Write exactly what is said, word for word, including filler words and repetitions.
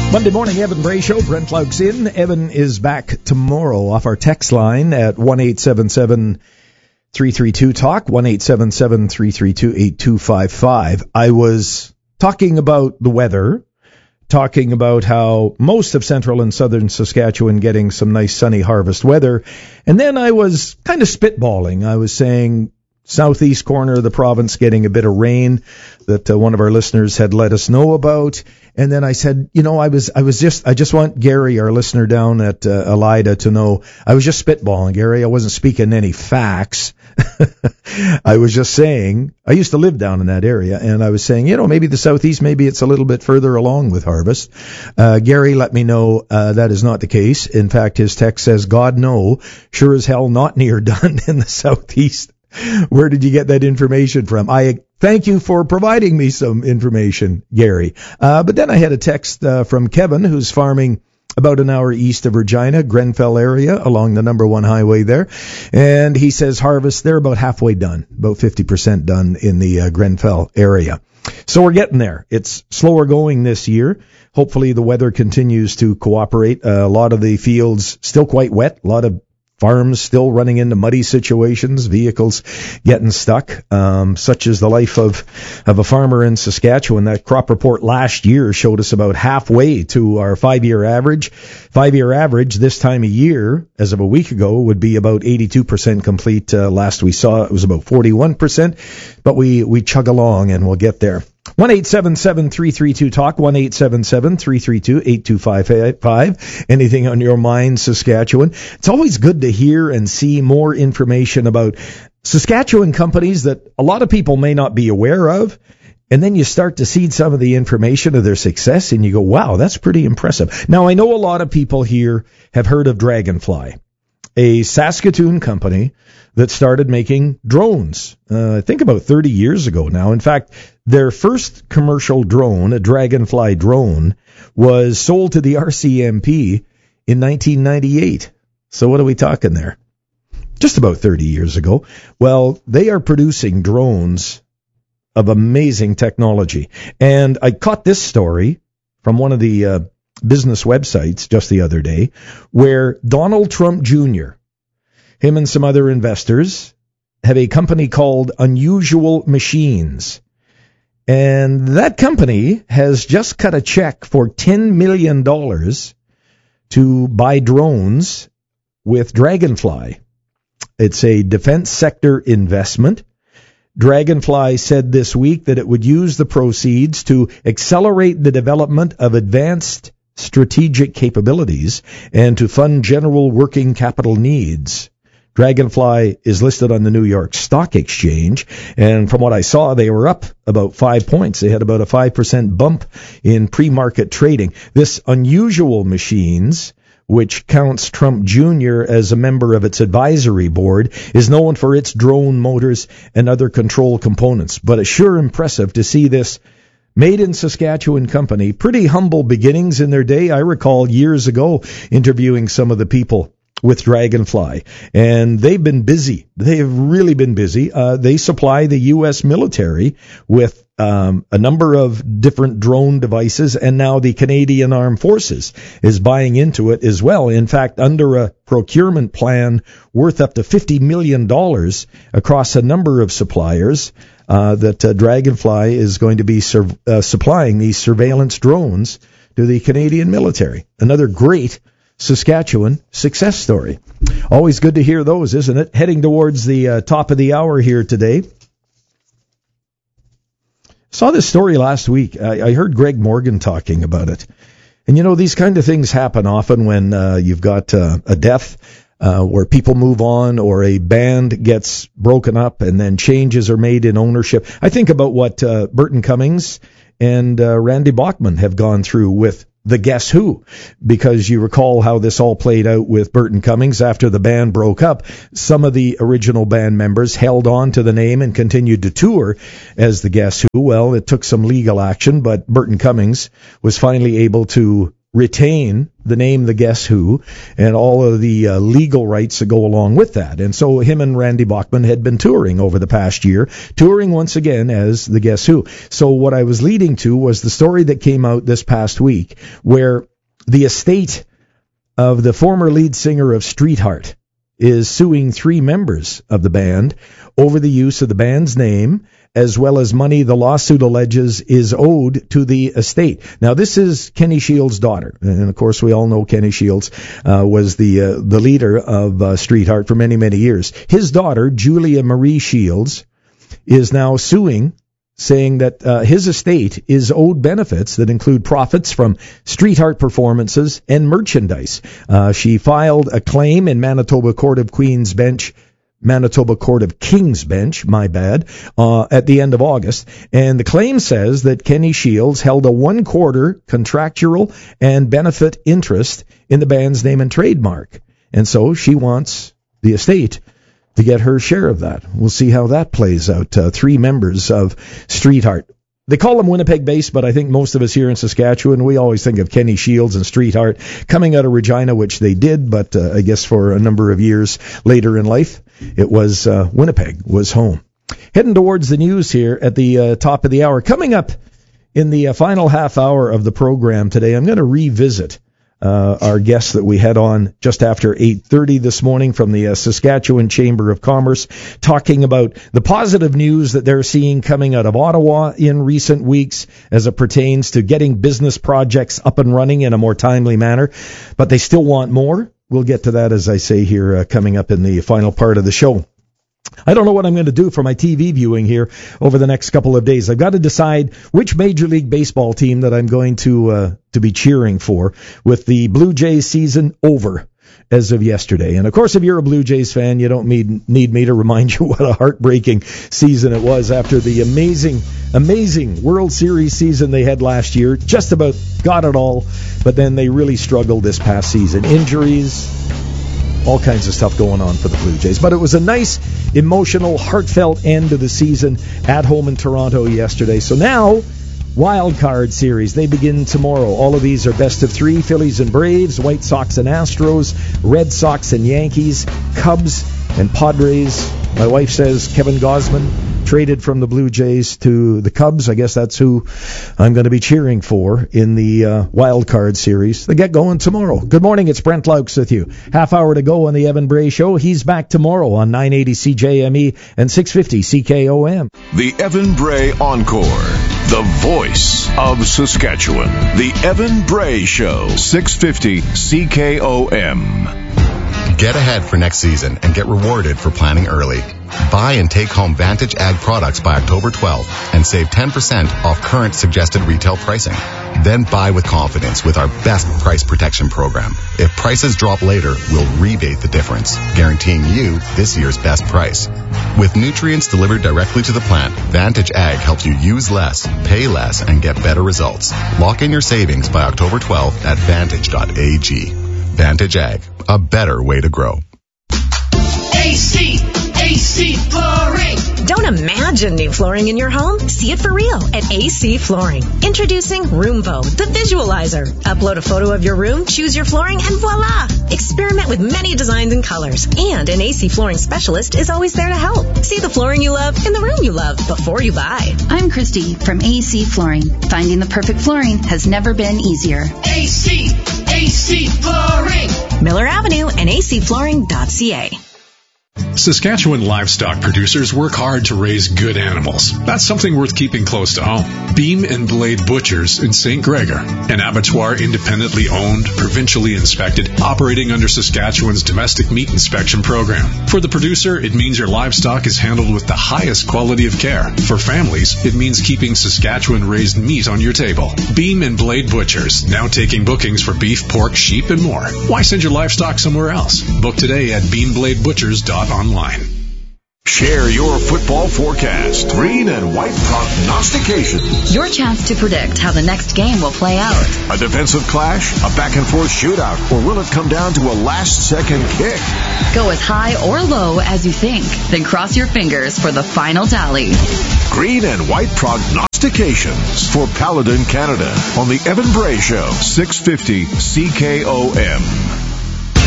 Monday morning, Evan Bray Show. Brent Lauk's in. Evan is back tomorrow off our text line at one eight seven seven, three three two, talk, one eight seven seven, three three two, eight two five five. I was talking about the weather, talking about how most of central and southern Saskatchewan getting some nice sunny harvest weather, and then I was kind of spitballing. I was saying southeast corner of the province getting a bit of rain that uh, one of our listeners had let us know about. And then I said, you know, I was, I was just, I just want Gary, our listener down at uh, Elida, to know I was just spitballing, Gary. I wasn't speaking any facts. I was just saying, I used to live down in that area, and I was saying, you know, maybe the southeast, maybe it's a little bit further along with harvest. Uh, Gary let me know uh, that is not the case. In fact, his text says, God, no, sure as hell not near done in the southeast. Where did you get that information from? I thank you for providing me some information, Gary. Uh, but then I had a text uh, from Kevin, who's farming about an hour east of Regina, Grenfell area, along the number one highway there. And he says harvest, they're about halfway done, about fifty percent done in the uh, Grenfell area. So we're getting there. It's slower going this year. Hopefully the weather continues to cooperate. Uh, a lot of the fields still quite wet, a lot of farms still running into muddy situations, vehicles getting stuck, um, such is the life of, of a farmer in Saskatchewan. That crop report last year showed us about halfway to our five-year average. Five-year average this time of year, as of a week ago, would be about eighty-two percent complete. Uh, last we saw it was about forty-one percent, but we, we chug along and we'll get there. one eight seven seven, three three two, talk, one eight seven seven, three three two, eight two five five. Anything on your mind, Saskatchewan? It's always good to hear and see more information about Saskatchewan companies that a lot of people may not be aware of, and then you start to see some of the information of their success, and you go, wow, that's pretty impressive. Now, I know a lot of people here have heard of Dragonfly, a Saskatoon company that started making drones, uh, I think about thirty years ago now. In fact, their first commercial drone, a Dragonfly drone, was sold to the R C M P in nineteen ninety-eight. So what are we talking there? Just about thirty years ago. Well, they are producing drones of amazing technology. And I caught this story from one of the uh, business websites just the other day, where Donald Trump Junior, him and some other investors, have a company called Unusual Machines. And that company has just cut a check for ten million dollars to buy drones with Dragonfly. It's a defense sector investment. Dragonfly said this week that it would use the proceeds to accelerate the development of advanced strategic capabilities and to fund general working capital needs. Dragonfly is listed on the New York Stock Exchange, and from what I saw, they were up about five points. They had about a five percent bump in pre-market trading. This Unusual Machines, which counts Trump Junior as a member of its advisory board, is known for its drone motors and other control components. But it's sure impressive to see this made in Saskatchewan company. Pretty humble beginnings in their day. I recall years ago interviewing some of the people with Dragonfly, and they've been busy. They have really been busy. Uh, they supply the U S military with um, a number of different drone devices, and now the Canadian Armed Forces is buying into it as well. In fact, under a procurement plan worth up to fifty million dollars across a number of suppliers, uh, that uh, Dragonfly is going to be sur- uh, supplying these surveillance drones to the Canadian military. Another great Saskatchewan success story. Always good to hear those, isn't it? Heading towards the uh, top of the hour here today. Saw this story last week. I, I heard Greg Morgan talking about it. And you know, these kind of things happen often when uh, you've got uh, a death uh, where people move on, or a band gets broken up and then changes are made in ownership. I think about what uh, Burton Cummings and uh, Randy Bachman have gone through with the Guess Who, because you recall how this all played out with Burton Cummings after the band broke up. Some of the original band members held on to the name and continued to tour as the Guess Who. Well, it took some legal action, but Burton Cummings was finally able to retain the name The Guess Who and all of the uh, legal rights that go along with that. And so him and Randy Bachman had been touring over the past year, touring once again as The Guess Who. So what I was leading to was the story that came out this past week where the estate of the former lead singer of Streetheart is suing three members of the band over the use of the band's name, as well as money the lawsuit alleges is owed to the estate. Now, this is Kenny Shields' daughter, and of course we all know Kenny Shields uh, was the uh, the leader of uh, Streetheart for many, many years. His daughter, Julia Marie Shields, is now suing, saying that uh, his estate is owed benefits that include profits from Streetheart performances and merchandise. Uh, she filed a claim in Manitoba Court of Queen's Bench, Manitoba Court of King's Bench, my bad, uh, at the end of August. And the claim says that Kenny Shields held a one-quarter contractual and benefit interest in the band's name and trademark. And so she wants the estate to get her share of that. We'll see how that plays out. Uh, three members of Streetheart. They call them Winnipeg-based, but I think most of us here in Saskatchewan, we always think of Kenny Shields and Streetheart coming out of Regina, which they did, but uh, I guess for a number of years later in life, it was uh, Winnipeg was home. Heading towards the news here at the uh, top of the hour. Coming up in the uh, final half hour of the program today, I'm going to revisit Uh, our guest that we had on just after eight thirty this morning from the uh, Saskatchewan Chamber of Commerce, talking about the positive news that they're seeing coming out of Ottawa in recent weeks as it pertains to getting business projects up and running in a more timely manner. But they still want more. We'll get to that, as I say here, uh, coming up in the final part of the show. I don't know what I'm going to do for my T V viewing here over the next couple of days. I've got to decide which Major League Baseball team that I'm going to uh, to be cheering for with the Blue Jays season over as of yesterday. And, of course, if you're a Blue Jays fan, you don't need, need me to remind you what a heartbreaking season it was after the amazing, amazing World Series season they had last year. Just about got it all, but then they really struggled this past season. Injuries, all kinds of stuff going on for the Blue Jays. But it was a nice, emotional, heartfelt end to the season at home in Toronto yesterday. So now, Wild Card Series, they begin tomorrow. All of these are best of three. Phillies and Braves, White Sox and Astros, Red Sox and Yankees, Cubs and Padres. My wife says Kevin Gausman traded from the Blue Jays to the Cubs. I guess that's who I'm going to be cheering for in the uh, Wild Card Series. They get going tomorrow. Good morning, it's Brent Laux with you. Half hour to go on the Evan Bray Show. He's back tomorrow on nine eighty C J M E and six fifty C K O M. The Evan Bray Encore, the voice of Saskatchewan. The Evan Bray Show, six fifty C K O M. Get ahead for next season and get rewarded for planning early. Buy and take home Vantage Ag products by October twelfth and save ten percent off current suggested retail pricing. Then buy with confidence with our best price protection program. If prices drop later, we'll rebate the difference, guaranteeing you this year's best price. With nutrients delivered directly to the plant, Vantage Ag helps you use less, pay less, and get better results. Lock in your savings by October twelfth at vantage dot a g. Vantage Ag, a better way to grow. A C, A C Flooring. Don't imagine new flooring in your home. See it for real at A C Flooring. Introducing Roomvo, the visualizer. Upload a photo of your room, choose your flooring, and voila! Experiment with many designs and colors. And an A C Flooring specialist is always there to help. See the flooring you love in the room you love before you buy. I'm Christy from A C Flooring. Finding the perfect flooring has never been easier. A C, A C Flooring. Miller Avenue and A C flooring dot c a. Saskatchewan livestock producers work hard to raise good animals. That's something worth keeping close to home. Beam and Blade Butchers in Saint Gregor, an abattoir independently owned, provincially inspected, operating under Saskatchewan's domestic meat inspection program. For the producer, it means your livestock is handled with the highest quality of care. For families, it means keeping Saskatchewan-raised meat on your table. Beam and Blade Butchers, now taking bookings for beef, pork, sheep, and more. Why send your livestock somewhere else? Book today at beam blade butchers dot online. Share your football forecast. Green and white prognostication. Your chance to predict how the next game will play out. A defensive clash, a back-and-forth shootout, or will it come down to a last-second kick? Go as high or low as you think, then cross your fingers for the final tally. Green and white prognostications for Paladin Canada on the Evan Bray Show, six fifty C K O M.